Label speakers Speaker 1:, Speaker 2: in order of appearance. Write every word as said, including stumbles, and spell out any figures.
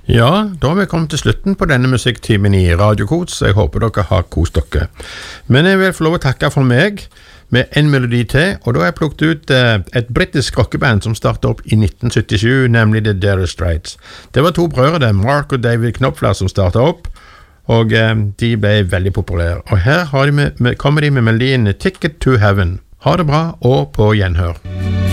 Speaker 1: Ja, da har vi kommet til slutten på denne musikktimen i Radiokots, så jeg håper dere har kost dere. Men jeg vil få lov å takke for meg med en melodi til, og da har jeg plukket ut eh, et britisk rockeband som startet opp i nitten syttisju, nemlig The Dire Straits. Det var to brødre, det, Mark og David Knopfler, som startet opp, og eh, de ble veldig populære. Og her har de med, med, kommer de med melodien Ticket to Heaven. Ha det bra, og på gjenhør.